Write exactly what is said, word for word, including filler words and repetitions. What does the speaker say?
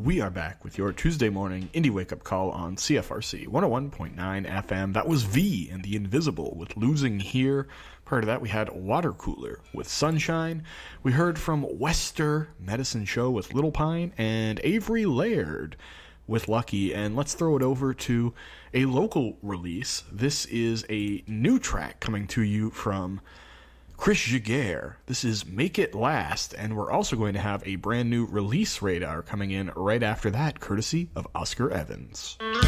We are back with your Tuesday morning indie wake-up call on C F R C one oh one point nine F M. That was V and the Invisible with Losing Here. Prior to that, we had Water Cooler with Sunshine. We heard from Wester Medicine Show with Little Pine and Avery Laird with Lucky. And let's throw it over to a local release. This is a new track coming to you from Chris Giguere. This is Make It Last, and we're also going to have a brand new release radar coming in right after that, courtesy of Oscar Evans.